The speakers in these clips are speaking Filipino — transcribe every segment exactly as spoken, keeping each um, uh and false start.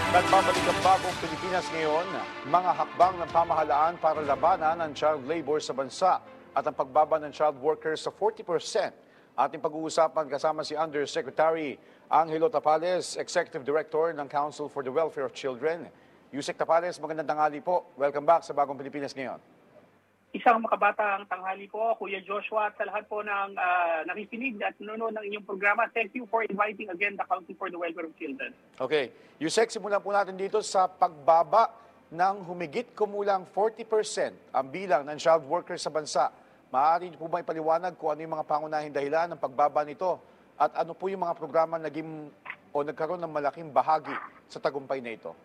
Nagbabalik ang bagong Pilipinas ngayon, mga hakbang ng pamahalaan para labanan ang child labor sa bansa at ang pagbaba ng child workers sa forty percent. Ating pag-uusapan kasama si Undersecretary Angelo Tapales, Executive Director ng Council for the Welfare of Children. Yusek Tapales, magandang tanghali po. Welcome back sa bagong Pilipinas ngayon. Isang makabatang tanghali po, Kuya Joshua, at sa lahat po ng uh, nakikinig at nanonood ng inyong programa. Thank you for inviting again the Council for the Welfare of Children. Okay. Yusek, simulan po natin dito sa pagbaba ng humigit kumulang forty percent ang bilang ng child workers sa bansa. Maaari niyo po ba ipaliwanag kung ano yung mga pangunahing dahilan ng pagbaba nito at ano po yung mga programa naging o nagkaroon ng malaking bahagi sa tagumpay na ito?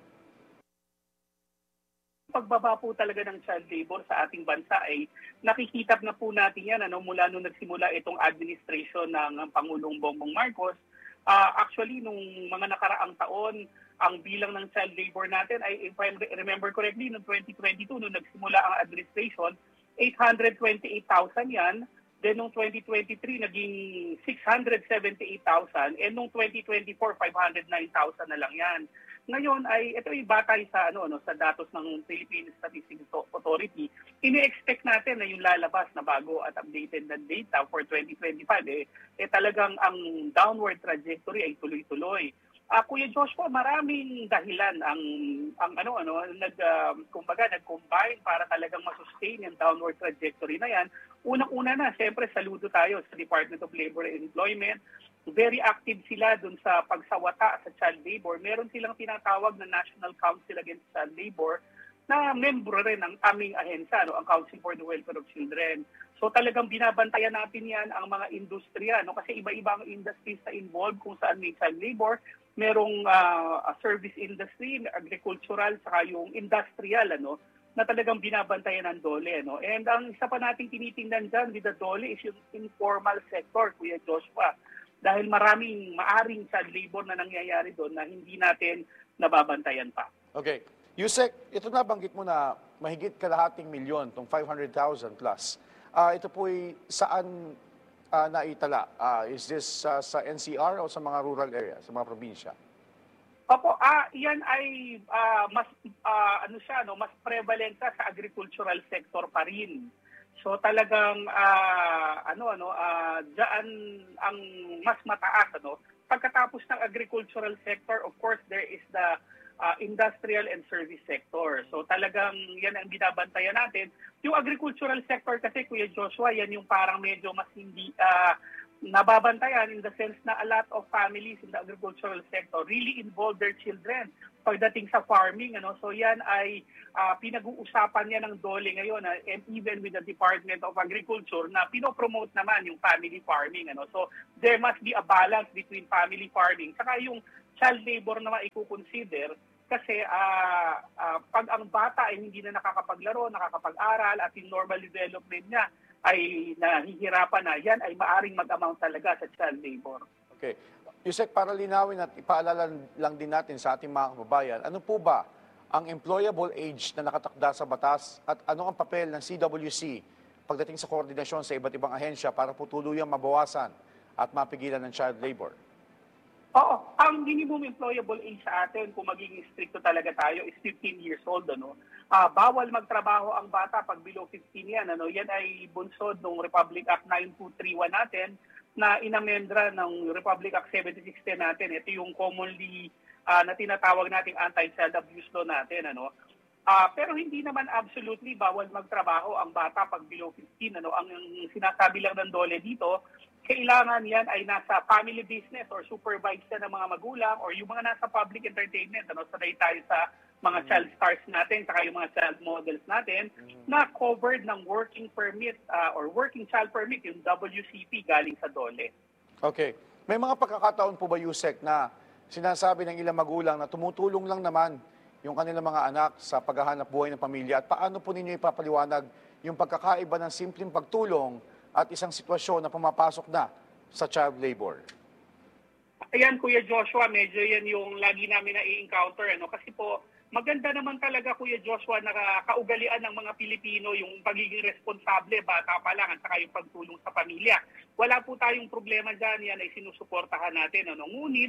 Pagbaba po talaga ng child labor sa ating bansa ay nakikita na po natin yan ano, mula nung nagsimula itong administration ng Pangulong Bongbong Marcos. Uh, actually, nung mga nakaraang taon, ang bilang ng child labor natin ay, if I remember correctly, noong twenty twenty-two, nung nagsimula ang administration, eight hundred twenty-eight thousand yan. Then noong twenty twenty-three, naging six hundred seventy-eight thousand. And noong twenty twenty-four, five hundred nine thousand na lang yan. Ngayon ay ito ay batay sa ano no sa datos ng Philippine Statistics Authority. Ini-expect natin na yung lalabas na bago at updated na data for twenty twenty-five eh, eh talagang ang downward trajectory ay tuloy-tuloy. Uh, Kuya Joshua, maraming dahilan ang ang ano ano nag uh, kumbaga nag-combine para talagang ma-sustain yung downward trajectory na yan. Unang-una na, siyempre saludo tayo sa Department of Labor and Employment. Very active sila dun sa pagsawata sa child labor. Meron silang tinatawag na National Council Against Child Labor na membro rin ng aming ahensya, no, ang Council for the Welfare of Children. So talagang binabantayan natin yan ang mga industriya, no, kasi iba-iba ang industries na involved kung saan may child labor. Merong uh, service industry, agricultural, saka yung industrial, ano, na talagang binabantayan ng DOLE. No? And ang isa pa nating tinitingnan dyan with the DOLE is yung informal sector, Kuya Joshua. Dahil maraming maaring child labor na nangyayari doon na hindi natin nababantayan pa. Okay. Yusek, ito na banggit mo na mahigit kalahating milyon, itong five hundred thousand plus. Uh, ito po ay saan uh, naitala? Uh, is this uh, sa N C R o sa mga rural area, sa mga probinsya? Opo, ah, yan ay uh, mas uh, ano siya, no, mas prevalent sa agricultural sector pa rin. So talagang uh, ano ano uh, diyan ang mas mataas ano. Pagkatapos ng agricultural sector, of course there is the uh, industrial and service sector. So talagang yan ang binabantayan natin. Yung agricultural sector kasi, Kuya Joshua, yan yung parang medyo mas hindi uh, nababantayan in the sense na a lot of families in the agricultural sector really involve their children pagdating sa farming, ano. So yan ay uh, pinag-uusapan niya ng DOLE ngayon, uh, and even with the Department of Agriculture na pinopromote naman yung family farming, ano. So there must be a balance between family farming saka yung child labor na maikukonsider kasi uh, uh, pag ang bata ay hindi na nakakapaglaro, nakakapag-aral at yung normal development niya ay nahihirapan na, yan ay maaring mag-amount talaga sa child labor. Okay. Yusek, para linawin at ipaalala lang din natin sa ating mga kababayan, ano po ba ang employable age na nakatakda sa batas at ano ang papel ng C W C pagdating sa koordinasyon sa iba't ibang ahensya para po tuluyang mabawasan at mapigilan ng child labor? Oo, ang minimum employable age sa atin, kung magiging stricto talaga tayo, is fifteen years old. Ano? Uh, bawal magtrabaho ang bata pag below fifteen yan. Ano? Yan ay bunsod ng Republic Act nine two three one natin na inamendra ng Republic Act seventy-six ten natin. Ito yung commonly uh, na tinatawag nating anti-child abuse law natin. Ano? Uh, pero hindi naman absolutely bawal magtrabaho ang bata pag below fifteen. Ano? Ang sinasabi lang ng DOLE dito, kailangan yan ay nasa family business or supervised na ng mga magulang or yung mga nasa public entertainment. Ano? Sanay tayo sa mga mm-hmm. child stars natin, saka yung mga child models natin, mm-hmm. na covered ng working permit uh, or working child permit, yung W C P galing sa DOLE. Okay. May mga pagkakataon po ba, Yusek, na sinasabi ng ilang magulang na tumutulong lang naman yung kanilang mga anak sa paghahanap buhay ng pamilya at paano po ninyo ipapaliwanag yung pagkakaiba ng simpleng pagtulong at isang sitwasyon na pumapasok na sa child labor? Ayan, Kuya Joshua, medyo yan yung lagi namin na-i-encounter. Ano? Kasi po, maganda naman talaga, Kuya Joshua, na kaugalian ng mga Pilipino yung pagiging responsable, bata pa lang, at saka yung pagtulong sa pamilya. Wala po tayong problema dyan, yan ay sinusuportahan natin. Ano? Ngunit,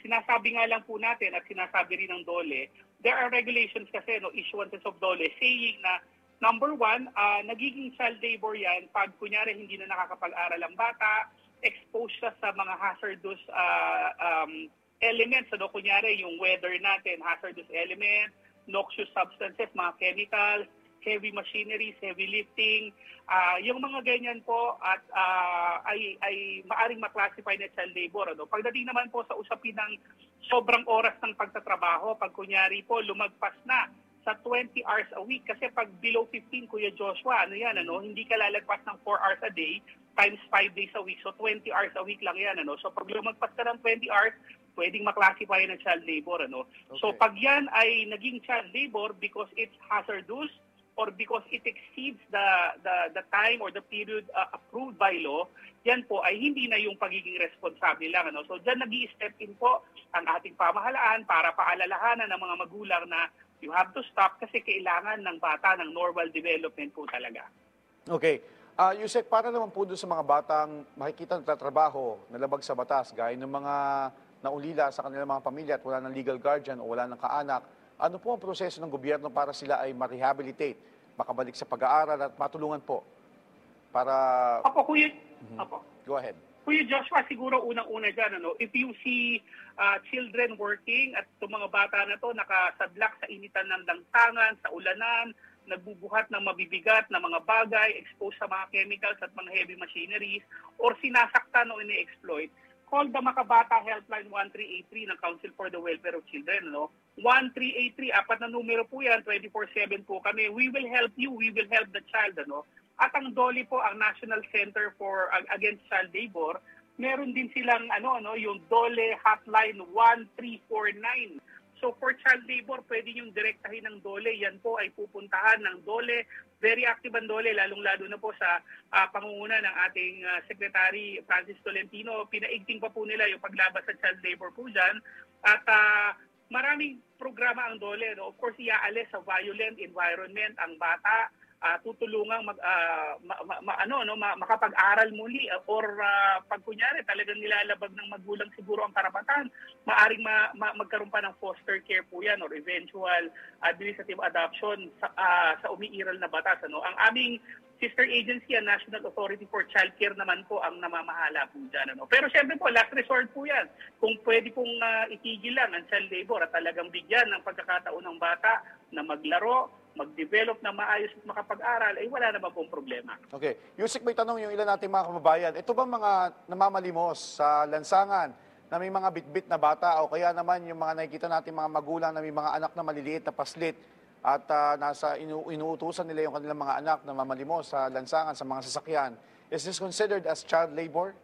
sinasabi nga lang po natin at sinasabi rin ng DOLE, there are regulations kasi, no, issuances of DOLE saying na number one, uh, nagiging child labor yan pag kunyari hindi na nakakapag-aral ang bata, exposed siya sa mga hazardous uh, um, elements, ano, kunyari yung weather natin, hazardous elements, noxious substances, mga chemicals, heavy machineries, heavy lifting, uh, yung mga ganyan po at uh, ay, ay maaring maklasify na child labor. Ano? Pagdating naman po sa usapin ng sobrang oras ng pagtatrabaho, pag kunyari po lumagpas na sa twenty hours a week, kasi pag below fifteen, Kuya Joshua, ano yan, ano, hindi ka lalagpas ng four hours a day times five days a week. So twenty hours a week lang yan. Ano? So pag lumagpas ka ng twenty hours, pwedeng maklasify ng child labor. Ano? Okay. So pag yan ay naging child labor because it's hazardous, or because it exceeds the the the time or the period uh, approved by law, yan po ay hindi na yung pagiging responsable lang. Ano? So dyan nag-i-step in po ang ating pamahalaan para paalalahanan ng mga magulang na you have to stop kasi kailangan ng bata ng normal development po talaga. Okay. Uh, Yusek, para naman po doon sa mga batang makikita nagtatrabaho, nalabag sa batas, gaya ng mga naulila sa kanilang mga pamilya at wala ng legal guardian o wala ng kaanak, ano po ang proseso ng gobyerno para sila ay ma-rehabilitate, makabalik sa pag-aaral at matulungan po para... Apo, Kuya, Mhm. Apo. Go ahead. Kuya Joshua, siguro unang-una dyan, ano, if you see uh, children working at itong mga bata na to nakasadlak sa initan ng langtangan, sa ulanan, nagbubuhat ng mabibigat na mga bagay, exposed sa mga chemicals at mga heavy machineries, or sinasaktan o ini-exploit, call the Makabata Helpline one three eight three ng Council for the Welfare of Children. No? one three eight three, apat na numero po yan, twenty-four seven po kami. We will help you, we will help the child. Ano? At ang DOLE po, ang National Center for uh, Against Child Labor, meron din silang ano, ano, yung DOLE Hotline one three four nine. So for child labor, pwede yung direktahin ng DOLE. Yan po ay pupuntahan ng DOLE. Very active ang DOLE, lalong-lalo na po sa uh, pangunguna ng ating uh, Secretary Francis Tolentino. Pinaigting pa po nila yung paglaban sa child labor po dyan. At uh, maraming programa ang DOLE. No? Of course, iaalis sa violent environment ang bata. Uh, tutulungang mag, uh, ma, ma, ma, ano, no, ma, makapag-aral muli uh, or uh, pag kunyari talagang nilalabag ng magulang siguro ang karapatan, maaring ma, ma, magkaroon pa ng foster care po yan or eventual administrative adoption sa, uh, sa umiiral na batas. Ano? Ang aming sister agency, ang National Authority for Child Care naman po ang namamahala po dyan. Ano? Pero syempre po, last resort po yan. Kung pwede pong uh, itigil lang ang child labor at talagang bigyan ng pagkakataon ng bata na maglaro, mag-develop na maayos at makapag-aral, ay wala naman pong problema. Okay. Yusek, may tanong yung ilan nating mga kababayan. Ito ba mga namamalimos sa lansangan na may mga bitbit na bata o kaya naman yung mga nakikita natin mga magulang na may mga anak na maliliit na paslit at uh, nasa inu inuutusan nila yung kanilang mga anak na mamalimos sa lansangan, sa mga sasakyan. Is this considered as child labor?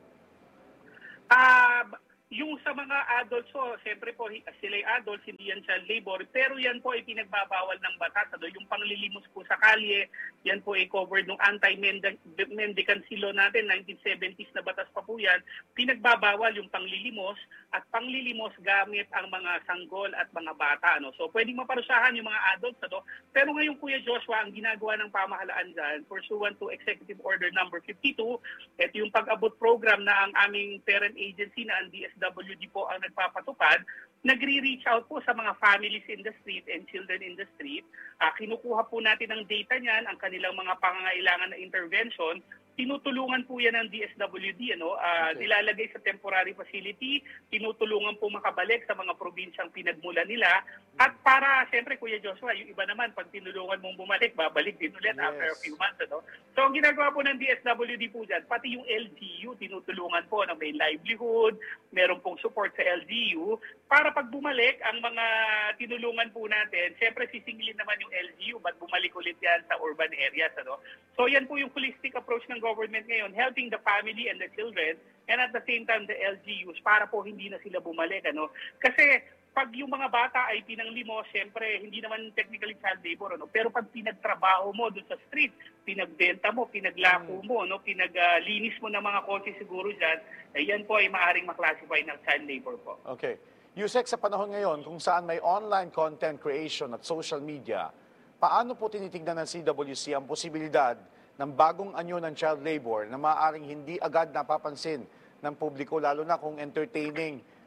Ah... Uh, Yung sa mga adults, so, siyempre po, sila yung adults, hindi yan child labor. Pero yan po ay pinagbabawal ng batas. Ano? Yung panglilimos po sa kalye, yan po ay covered ng anti-mendicancy law natin, nineteen seventies na batas pa po yan. Pinagbabawal yung panglilimos at panglilimos gamit ang mga sanggol at mga bata. Ano? So, pwedeng maparusahan yung mga adults. Ano? Pero ngayon, Kuya Joshua, ang ginagawa ng pamahalaan dyan, pursuant to Executive Order number fifty-two, ito yung pag-abot program na ang aming parent agency na ang D S W D po ang nagpapatupad, nagre-reach out po sa mga families in the street and children in the street. Uh, kinukuha po natin ang data niyan, ang kanilang mga pangangailangan na intervention. Tinutulungan po yan ng D S W D, ano? Uh, okay. Nilalagay sa temporary facility, tinutulungan po makabalik sa mga probinsyang pinagmula nila. At para, siyempre, Kuya Joshua, yung iba naman, pag tinulungan mong bumalik, babalik din ulit yes. after a few months. Ano? So, ang ginagawa po ng D S W D po dyan, pati yung L G U, tinutulungan po na may livelihood, meron pong support sa L G U, para pag bumalik, ang mga tinulungan po natin, siyempre sisingilin naman yung L G U, ba't bumalik ulit yan sa urban areas. Ano? So, yan po yung holistic approach ng government ngayon, helping the family and the children, and at the same time, the L G Us, para po hindi na sila bumalik. Ano? Kasi, pag yung mga bata ay pinanglimos, siyempre, hindi naman technically child labor, ano? Pero pag pinagtrabaho mo doon sa street, pinagbenta mo, pinaglako mo, no? Pinaglinis mo ng mga kotse siguro dyan, ay yan po ay maaaring maklasify ng child labor po. Okay. Yusek, sa panahon ngayon, kung saan may online content creation at social media, paano po tinitignan ng C W C ang posibilidad ng bagong anyo ng child labor na maaaring hindi agad napapansin ng publiko, lalo na kung entertaining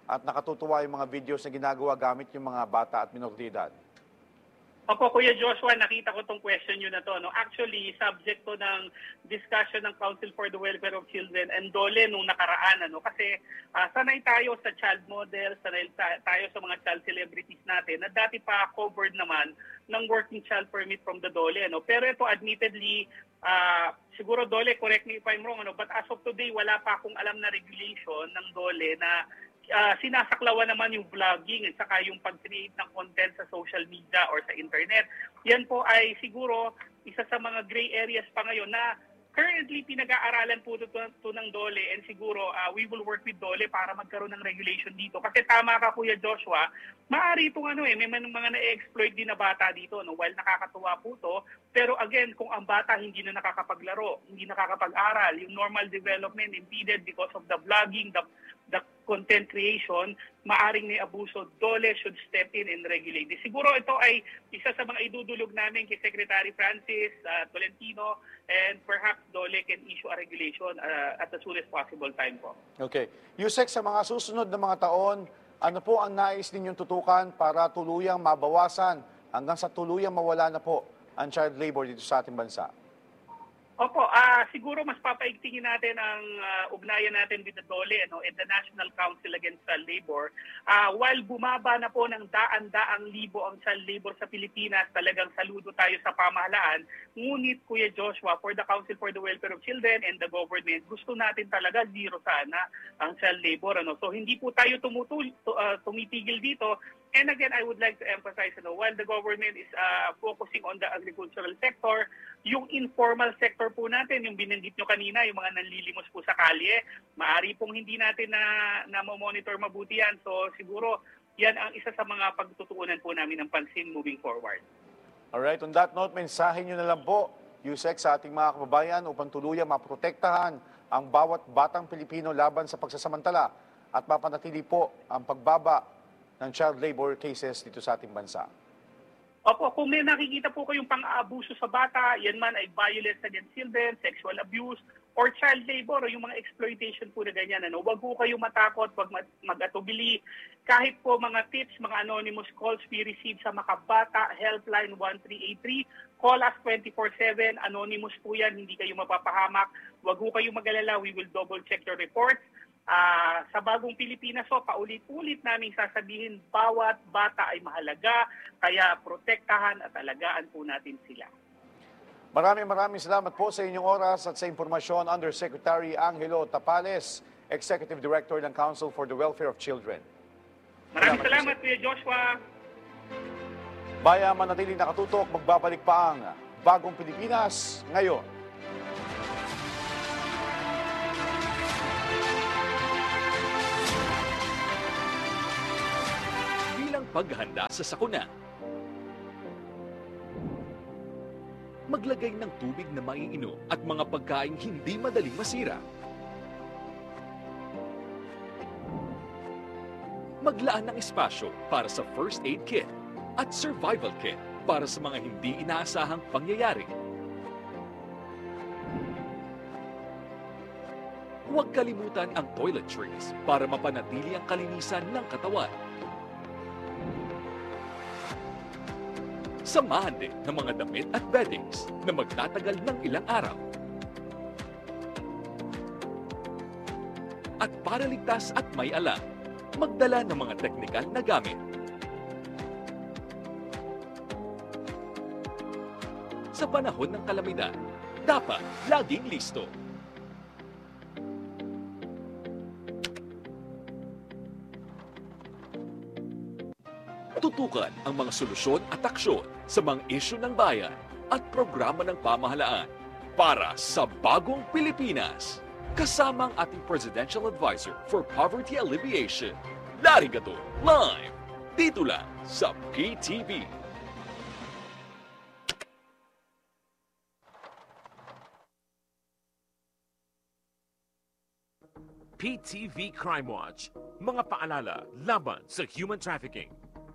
at nakatutuwa yung mga videos na ginagawa gamit yung mga bata at minor de edad. Opo, Kuya Joshua, nakita ko tong question nyo na to. No? Actually, subject to ng discussion ng Council for the Welfare of Children and DOLE nung nakaraan. Ano? Kasi uh, sanay tayo sa child model, sanay tayo sa mga child celebrities natin na dati pa covered naman ng working child permit from the DOLE. Ano? Pero ito admittedly, uh, siguro DOLE, correct me if I'm wrong, ano? But as of today, wala pa akong alam na regulation ng DOLE na Uh, sinasaklawan naman yung vlogging at saka yung pag-create ng content sa social media or sa internet. Yan po ay siguro isa sa mga gray areas pa ngayon na currently pinag-aaralan po ito ng DOLE and siguro uh, we will work with DOLE para magkaroon ng regulation dito. Kasi tama ka, Kuya Joshua, maaari itong ano eh, may mga na-exploit din na bata dito. No? While nakakatuwa po ito, pero again, kung ang bata hindi na nakakapaglaro, hindi nakakapag-aral, yung normal development impeded because of the vlogging, the the content creation, maaring may abuso, DOLE should step in and regulate. Siguro ito ay isa sa mga idudulog namin kay Secretary Francis uh, Tolentino and perhaps DOLE can issue a regulation uh, at the soonest possible time po. Okay. Yusek, sa mga susunod na mga taon, ano po ang nais ninyong tutukan para tuluyang mabawasan hanggang sa tuluyang mawala na po ang child labor dito sa ating bansa? Opo, ah siguro mas papaigtingin natin ang uh, ugnayan natin with the DOLE ano, and the National Council Against Child Labor. Uh, while bumaba na po ng daan-daang libo ang child labor sa Pilipinas, talagang saludo tayo sa pamahalaan. Ngunit, Kuya Joshua, for the Council for the Welfare of Children and the government, gusto natin talaga zero sana ang child labor. Ano? So hindi po tayo tumutul uh, tumitigil dito. And again, I would like to emphasize, you know, while the government is uh, focusing on the agricultural sector, yung informal sector po natin, yung binanggit nyo kanina, yung mga nanlilimos po sa kalye, maaari pong hindi natin na, na monitor mabuti yan. So siguro, yan ang isa sa mga pagtutuunan po namin ng pansin moving forward. Alright, on that note, mensahe nyo na lang po, Yusek, sa ating mga kababayan upang tuluyang maprotektahan ang bawat batang Pilipino laban sa pagsasamantala at mapanatili po ang pagbaba ng child labor cases dito sa ating bansa. Opo, kung may nakikita po kayong pang-aabuso sa bata, yan man ay violence against children, sexual abuse, or child labor, o yung mga exploitation po na ganyan. Ano? Huwag po kayong matakot, huwag mag-atubili. Kahit po mga tips, mga anonymous calls we receive sa Makabata Helpline one three eight three, call us twenty-four seven, anonymous po yan, hindi kayo mapapahamak. Huwag po kayong mag-alala, we will double check your reports. Uh, sa bagong Pilipinas, so paulit-ulit namin sasabihin, bawat bata ay mahalaga, kaya protektahan at alagaan po natin sila. Maraming maraming salamat po sa inyong oras at sa impormasyon, Undersecretary Angelo Tapales, Executive Director ng Council for the Welfare of Children. Maraming salamat, Kuya Joshua. Bayan, manatiling nakatutok, magbabalik pa ang Bagong Pilipinas ngayon. Paghahanda sa sakuna. Maglagay ng tubig na maiinom at mga pagkaing hindi madaling masira. Maglaan ng espasyo para sa first aid kit at survival kit para sa mga hindi inaasahang pangyayari. Huwag kalimutan ang toiletries para mapanatili ang kalinisan ng katawan. Samahan din ng mga damit at beddings na magtatagal ng ilang araw. At para ligtas at may alam, magdala ng mga teknikal na gamit. Sa panahon ng kalamidad, dapat laging listo. Tutukan ang mga solusyon at aksyon sa mga isyu ng bayan at programa ng pamahalaan para sa Bagong Pilipinas. Kasama ang ating Presidential Advisor for Poverty Alleviation, Larry Gatto, live dito lang sa P T V. P T V Crime Watch, mga paalala laban sa human trafficking.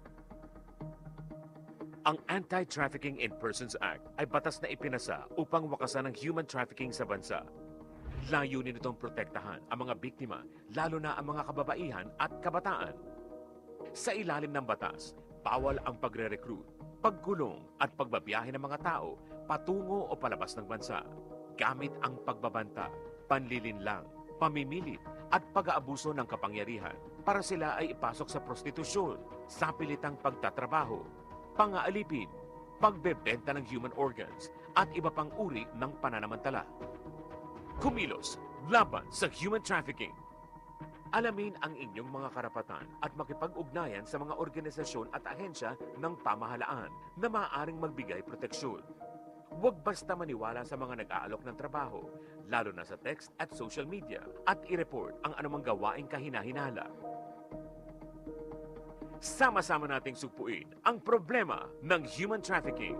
Ang Anti-Trafficking in Persons Act ay batas na ipinasa upang wakasan ang human trafficking sa bansa. Layunin itong protektahan ang mga biktima, lalo na ang mga kababaihan at kabataan. Sa ilalim ng batas, bawal ang pagre-recruit, pagkulong at pagbabiyahe ng mga tao patungo o palabas ng bansa gamit ang pagbabanta, panlilinlang, pamimilit at pag-aabuso ng kapangyarihan para sila ay ipasok sa prostitusyon, sa pilitang pagtatrabaho, pangaalipin, pagbebenta ng human organs at iba pang uri ng pananamantala. Kumilos laban sa human trafficking. Alamin ang inyong mga karapatan at makipag-ugnayan sa mga organisasyon at ahensya ng pamahalaan na maaaring magbigay proteksyon. Huwag basta maniwala sa mga nag-aalok ng trabaho, lalo na sa text at social media, at i-report ang anumang gawaing kahinahinala. Sama-sama nating supuin ang problema ng human trafficking.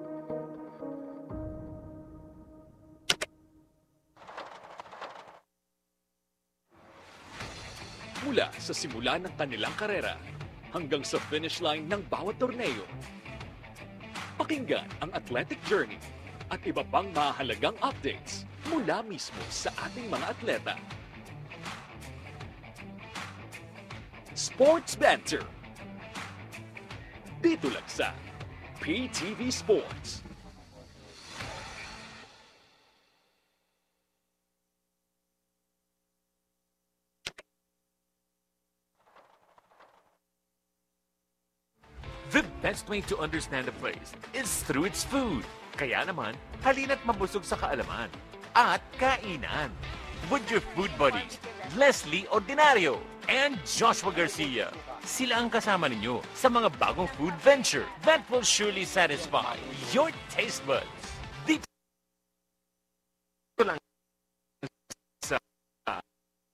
Mula sa simula ng kanilang karera hanggang sa finish line ng bawat torneo. Pakinggan ang athletic journey at iba pang mahalagang updates mula mismo sa ating mga atleta. Sports Banter. Dito lang sa P T V Sports. The best way to understand a place is through its food. Kaya naman, halina't mabusog sa kaalaman at kainan. With your food buddies, Leslie Ordinario and Joshua Garcia. Sila ang kasama ninyo sa mga bagong food venture that will surely satisfy your taste buds. Dito lang